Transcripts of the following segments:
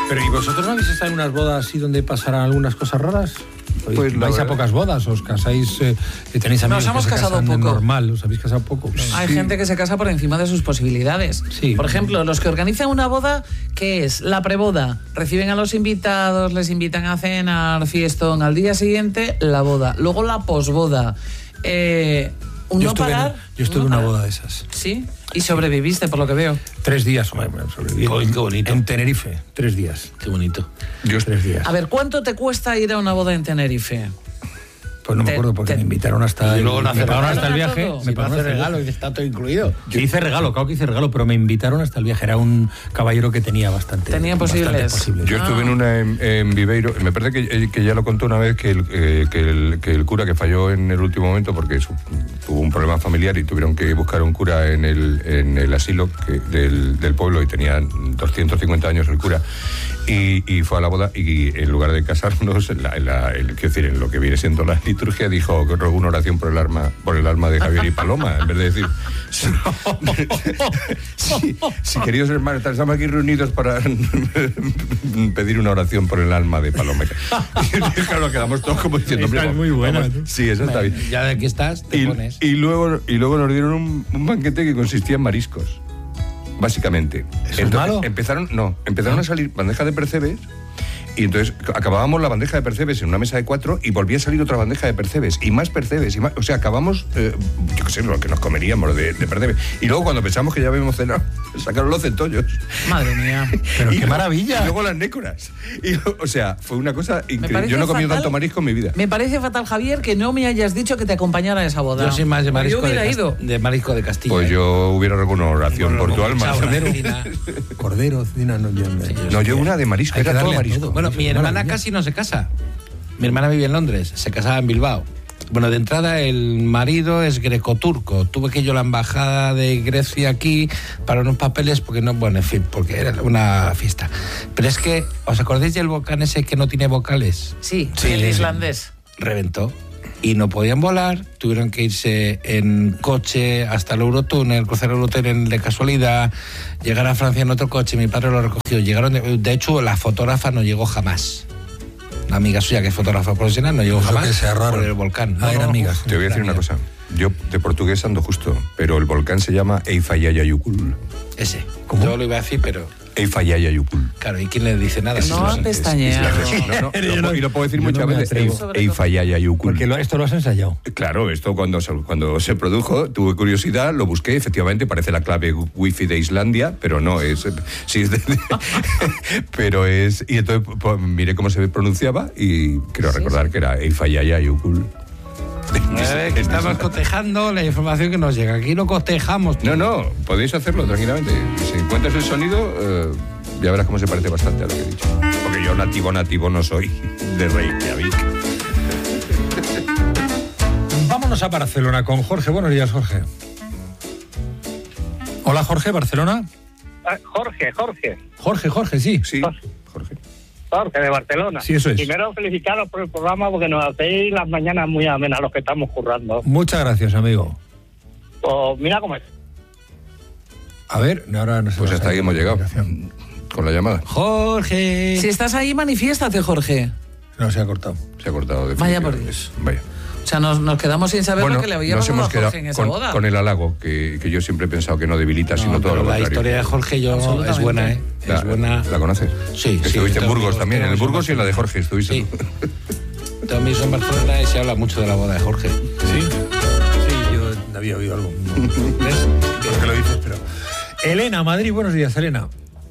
Pero ¿y vosotros no habéis estado en unas bodas así donde pasarán algunas cosas raras? Pues vais a pocas bodas, os casáis, tenéis amigos Nos hemos que se casado casan poco. normal, os habéis casado poco. Hay gente que se casa por encima de sus posibilidades. Sí. Por ejemplo, los que organizan una boda, ¿qué es? La preboda. Reciben a los invitados, les invitan a cenar, fiestón. Al día siguiente, la boda. Luego la posboda. Yo estuve en una boda de esas. ¿Sí? Y sobreviviste, por lo que veo. 3 días, sobreviví. Qué bonito. En Tenerife, 3 días. Qué bonito. Yo 3 días. A ver, ¿cuánto te cuesta ir a una boda en Tenerife? Pues no me acuerdo porque me invitaron hasta Y luego no hace me pagaron regalo. hasta el viaje. Todo. Me Me pagaron hace hasta el regalo, viaje. y está todo incluido. Yo hice regalo, claro que hice regalo, pero me invitaron hasta el viaje. Era un caballero que tenía bastante. Tenía bastante posibles. Yo estuve en una en Viveiro, me parece que ya lo contó una vez que el cura que falló en el último momento porque tuvo un problema familiar y tuvieron que buscar un cura en el asilo del pueblo y tenía 250 años el cura y fue a la boda y en lugar de casarnos, quiero decir, en lo que viene siendo la liturgia, dijo que rogó una oración por el alma de Javier y Paloma, en vez de decir sí, queridos hermanos, estamos aquí reunidos para pedir una oración por el alma de Paloma. Y claro, quedamos todos como diciendo, Esta es muy buena, vamos, ¿no? sí, esa está bien. Ya de aquí estás, te pones. Y luego nos dieron un banquete que consistía en mariscos, básicamente. ¿Eso es malo? Empezaron a salir bandejas de percebes. Y entonces acabábamos la bandeja de percebes en una mesa de 4 y volvía a salir otra bandeja de percebes y más percebes y más, o sea, acabamos, yo qué sé, lo que nos comeríamos de percebes. Y luego cuando pensamos que ya habíamos cenado, sacaron los centollos. Madre mía. Pero Y qué maravilla. Y luego las nécoras. O sea, fue una cosa increíble. parece Yo no he comido fatal. tanto marisco en mi vida. Me parece fatal, Javier, que no me hayas dicho que te acompañara a esa boda. Yo soy más de marisco, Yo hubiera ido. de marisco de Castilla. Pues yo hubiera rogado una oración por tu alma. Cordero, cecina, No, yo una de marisco, Hay que era todo darle a marisco. todo. Bueno, mi hermana casi no se casa. Mi hermana vive en Londres, se casaba en Bilbao. Bueno, de entrada el marido es grecoturco. Tuve que ir a la embajada de Grecia aquí para unos papeles porque no, bueno, en fin, porque era una fiesta. Pero es que, ¿os acordáis del volcán ese que no tiene vocales? Sí, el islandés. Reventó y no podían volar, tuvieron que irse en coche hasta el Eurotúnel, cruzar el Eurotúnel de casualidad, llegar a Francia en otro coche, mi padre lo recogió, llegaron, de hecho la fotógrafa no llegó jamás. Una amiga suya que es fotógrafa profesional no llegó Eso jamás que sea raro. por el volcán. Ah, eran amigas. Te voy a decir una cosa. Yo de portugués ando justo, pero el volcán se llama Eifaiayayukul. Ese. ¿Cómo? Yo lo iba a decir, pero Eifaiayayukul. claro, ¿y quién le dice nada? No, Sí, pestañeado. Y lo puedo decir Yo muchas no me veces. atrevo. Eifaiayayukul. Porque esto lo has ensayado. Claro, esto cuando se produjo, tuve curiosidad, lo busqué, efectivamente parece la clave wifi de Islandia, pero no, es... Sí, pero es... Y entonces pues, miré cómo se pronunciaba y quiero recordar que era Eifaiayayukul. que estamos cotejando la información que nos llega. Aquí no cotejamos. No, podéis hacerlo tranquilamente. Si encuentras el sonido, ya verás cómo se parece bastante a lo que he dicho. Porque yo nativo no soy de Reykjavik. Vámonos a Barcelona con Jorge. Buenos días, Jorge. Hola, Jorge, Barcelona. Jorge, sí. Sí, Jorge. Jorge de Barcelona. Sí, eso es. Primero felicicaros por el programa porque nos hacéis las mañanas muy amenas a los que estamos currando. Muchas gracias, amigo. Pues mira cómo es. A ver, ahora no sé. Pues hasta ahí hemos llegado con la llamada. Jorge. Si estás ahí, manifiéstate, Jorge. No, se ha cortado. Se ha cortado Vaya por definitivamente. Dios. Vaya. O sea, nos quedamos sin saber lo que le habíamos nos hemos dado a Jorge quedado en esa boda. con el halago, que yo siempre he pensado que no debilita, sino todo pero lo la contrario. historia de Jorge es buena, ¿eh? Es buena. ¿La conoces? Sí, sí. Estuviste en tengo Burgos amigos, también, en el tengo Burgos y en la de Jorge estuviste. Sí. Tengo amigos en Barcelona y se habla mucho de la boda de Jorge. Sí. Sí, yo había oído algo. ¿Ves? Porque lo dices, pero... Elena, Madrid, buenos días, Elena.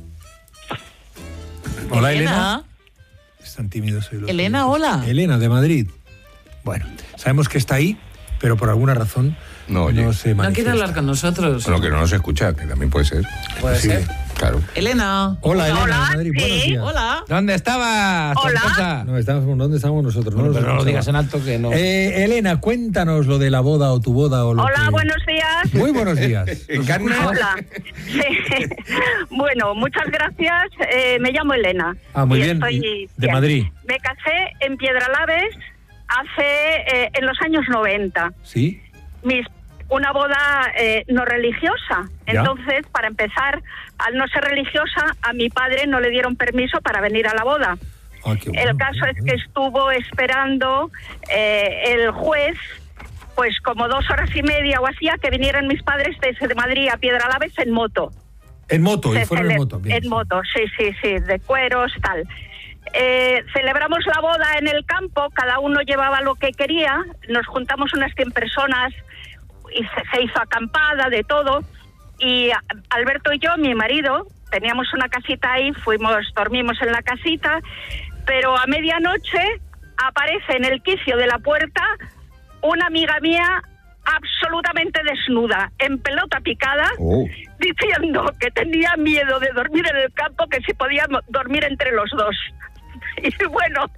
Hola, Elena. Están tímidos hoy los Elena, oyentes. hola. Elena, de Madrid. Bueno, sabemos que está ahí, pero por alguna razón No, oye. no se No manifiesta. quiere hablar con nosotros. Bueno, que no nos escucha, que también puede ser. Puede ser. Claro. Elena. Hola, Elena, Hola, de Madrid, sí. buenos días. Hola. ¿Dónde estabas? Hola. tramposa? No, ¿dónde estamos nosotros? Bueno, nos pero no lo escuchaba. digas en alto que no. Elena, cuéntanos lo de la boda o tu boda o lo Hola, que... buenos días. Muy buenos días. ¿En carne? Hola. Sí. Bueno, muchas gracias. Me llamo Elena. Ah, muy Y bien. estoy De bien. Madrid. Me casé en Piedralaves hace en los años 90. ¿Sí? Mis una boda no religiosa. ¿Ya? Entonces, para empezar, al no ser religiosa, a mi padre no le dieron permiso para venir a la boda. Ah, qué bueno. El caso es que estuvo esperando el juez, pues como 2 horas y media o así, a que vinieran mis padres desde Madrid a Piedralaves en moto. En moto, y Se fueron en moto. Bien. En moto, sí, de cueros, tal. Celebramos la boda en el campo, cada uno llevaba lo que quería, nos juntamos unas 100 personas y se hizo acampada, de todo, y Alberto y yo, mi marido, teníamos una casita ahí, dormimos en la casita, pero a medianoche aparece en el quicio de la puerta una amiga mía absolutamente desnuda, en pelota picada, diciendo que tenía miedo de dormir en el campo, que si podía dormir entre los dos. Y bueno,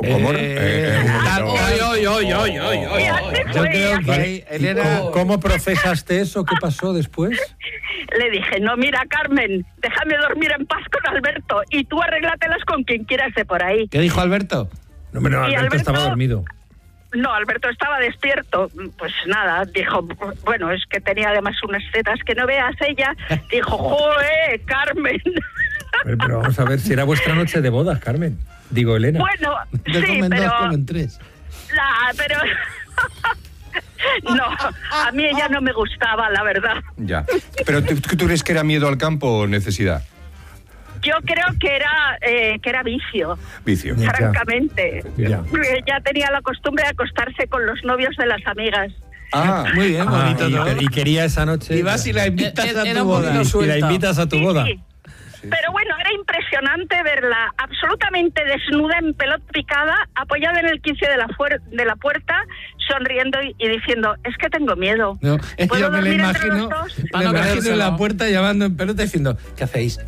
y así Yo fue, creo así. que Elena... ¿Cómo procesaste eso? ¿Qué pasó después? Le dije, no, mira, Carmen, déjame dormir en paz con Alberto y tú arréglatelas con quien quieras de por ahí. ¿Qué dijo Alberto? No, pero Y Alberto estaba dormido. No, Alberto estaba despierto. Pues nada, dijo, bueno, es que tenía además unas tetas que no veas. Ella dijo, ¡joe, Carmen! Pero vamos a ver si era vuestra noche de bodas, Carmen. Digo, Elena. Bueno, Yo sí, comen dos, pero... comen tres. pero... No, a mí ella no me gustaba, la verdad. Ya. ¿Pero tú crees que era miedo al campo o necesidad? Yo creo que era vicio. Vicio. Ya. Francamente. Ya. Ella tenía la costumbre de acostarse con los novios de las amigas. Ah, Muy bien, Ah, bonito todo. y quería esa noche. Y vas y la invitas a Era tu un poquito boda. Y la suelta. invitas a tu Sí, boda. sí. Pero bueno, era impresionante verla absolutamente desnuda, en pelota picada, apoyada en el quicio de la puerta, sonriendo y diciendo, es que tengo miedo. No, ¿Puedo yo me la dormir entre imagino, los dos? Para me no imagino en la creérselo. puerta llamando en pelota diciendo, ¿qué hacéis?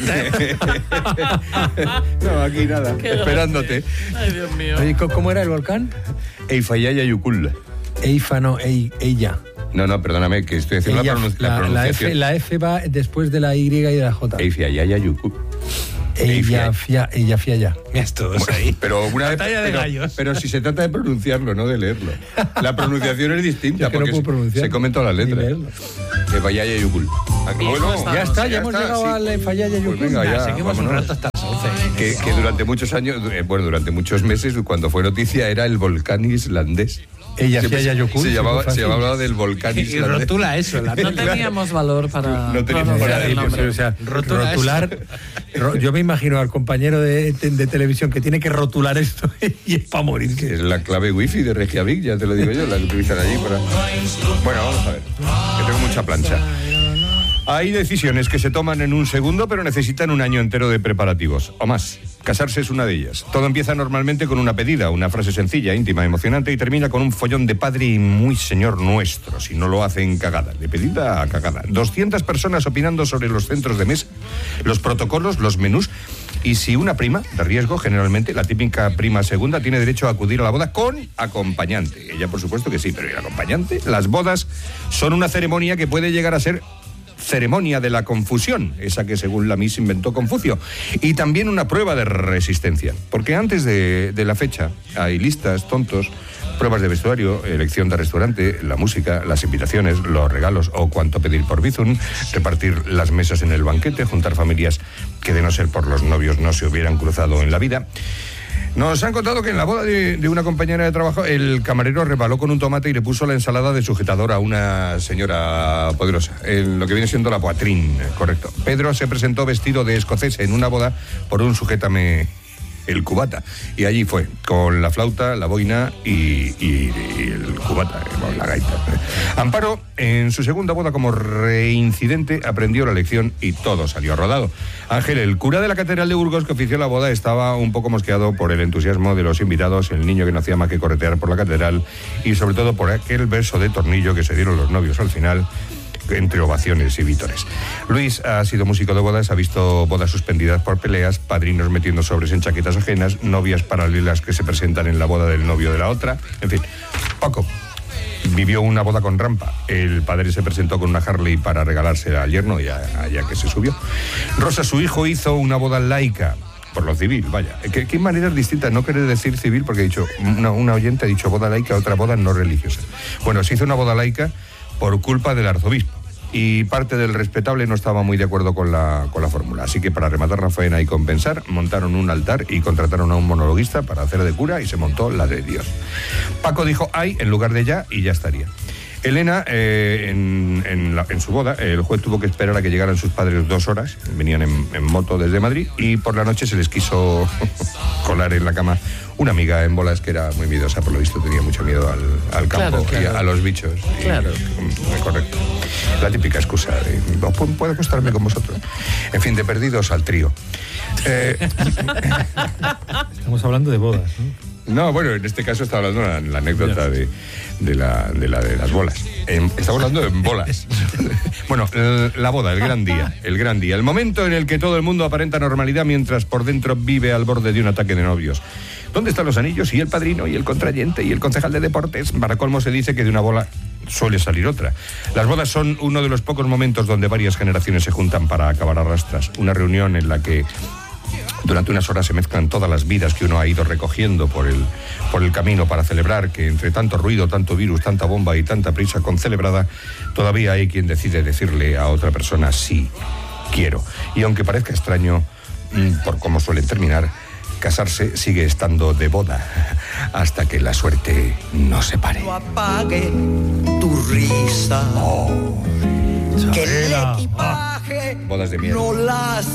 no, aquí nada. Esperándote. Ay, Dios mío. Oye, ¿cómo era el volcán? Eifayaya Yukul. Eifa, no, ella. No, perdóname, que estoy haciendo Ella, la pronunciación. la F va después de la Y y de la J. Eifayaya Yukul. Ella, ella, ya. Mira, todos ahí. Pero una vez, Batalla de gallos. pero si se trata de pronunciarlo, no de leerlo. La pronunciación es distinta Es que no porque puedo pronunciar. se comen todas las Ni letras. leerlo. Eifayaya Yukul. Bueno, Ya está, ya hemos llegado al Fallaya Pues Yukul. venga, ya, Seguimos un vámonos. rato hasta las 11. Que durante muchos años, durante muchos meses, cuando fue noticia, era el volcán islandés. Ella Siempre hacía Yayokul. se llamaba del volcán Y islandés. rotula eso. La No teníamos valor para No teníamos pronunciar para el ello, nombre. O sea, Rotula rotular. Yo me imagino al compañero de televisión que tiene que rotular esto y es para morir. Que es la clave wifi de Reykjavik, ya te lo digo yo, la que utilizan allí para... Bueno, vamos a ver, que tengo mucha plancha. Hay decisiones que se toman en un segundo, pero necesitan un año entero de preparativos, o más. Casarse es una de ellas. Todo empieza normalmente con una pedida, una frase sencilla, íntima, emocionante, y termina con un follón de padre y muy señor nuestro, si no lo hacen cagada. De pedida a cagada. 200 personas opinando sobre los centros de mesa, los protocolos, los menús, y si una prima, de riesgo, generalmente, la típica prima segunda, tiene derecho a acudir a la boda con acompañante. Ella, por supuesto que sí, pero ¿y el acompañante? Las bodas son una ceremonia que puede llegar a ser ceremonia de la confusión, esa que según la Miss inventó Confucio, y también una prueba de resistencia, porque antes de la fecha hay listas, tontos, pruebas de vestuario, elección de restaurante, la música, las invitaciones, los regalos o cuánto pedir por Bizum, repartir las mesas en el banquete, juntar familias que de no ser por los novios no se hubieran cruzado en la vida. Nos han contado que en la boda de una compañera de trabajo el camarero rebaló con un tomate y le puso la ensalada de sujetador a una señora poderosa, en lo que viene siendo la poitrine, correcto. Pedro se presentó vestido de escocés en una boda por un sujétame el cubata, y allí fue, con la flauta, la boina y el cubata, la gaita. Amparo, en su segunda boda como reincidente, aprendió la lección y todo salió rodado. Ángel, el cura de la Catedral de Burgos que ofició la boda, estaba un poco mosqueado por el entusiasmo de los invitados, el niño que no hacía más que corretear por la catedral y sobre todo por aquel beso de tornillo que se dieron los novios al final, entre ovaciones y vítores. Luis ha sido músico de bodas, ha visto bodas suspendidas por peleas, padrinos metiendo sobres en chaquetas ajenas, novias paralelas que se presentan en la boda del novio de la otra, en fin, Paco vivió una boda con rampa. El padre se presentó con una Harley para regalársela al yerno, ya que se subió. Rosa, su hijo, hizo una boda laica, por lo civil, vaya. ¿Qué maneras distintas? No quiere decir civil, porque he dicho, una oyente ha dicho boda laica, otra boda no religiosa. Bueno, se hizo una boda laica por culpa del arzobispo. Y parte del respetable no estaba muy de acuerdo con la fórmula. Así que para rematar la faena y compensar, montaron un altar y contrataron a un monologuista para hacer de cura y se montó la de Dios. Paco dijo ay en lugar de ya y ya estaría. Elena, en su boda, el juez tuvo que esperar a que llegaran sus padres 2 horas, venían en moto desde Madrid, y por la noche se les quiso colar en la cama una amiga en bolas que era muy miedosa, por lo visto tenía mucho miedo al campo, Claro. y a los bichos. Claro. Correcto. La típica excusa de, no puedo acostarme con vosotros. En fin, de perdidos al trío. Estamos hablando de bodas, ¿no? No, bueno, en este caso está hablando la anécdota de las bolas. Estamos hablando de bolas. Bueno, la boda, el gran día. El momento en el que todo el mundo aparenta normalidad mientras por dentro vive al borde de un ataque de novios. ¿Dónde están los anillos y el padrino y el contrayente y el concejal de deportes? Para colmo se dice que de una bola suele salir otra. Las bodas son uno de los pocos momentos donde varias generaciones se juntan para acabar a rastras. Una reunión en la que durante unas horas se mezclan todas las vidas que uno ha ido recogiendo por el camino para celebrar que entre tanto ruido, tanto virus, tanta bomba y tanta prisa concelebrada, todavía hay quien decide decirle a otra persona sí, quiero. Y aunque parezca extraño, por cómo suelen terminar, casarse sigue estando de boda hasta que la suerte nos separe. No apague tu risa. Que el equipaje Bodas de miedo. no las